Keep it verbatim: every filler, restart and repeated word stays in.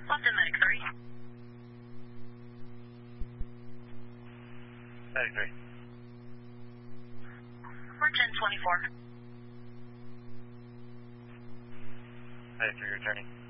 London Medic three. Medic three. We're ten twenty-four. Medic three returning.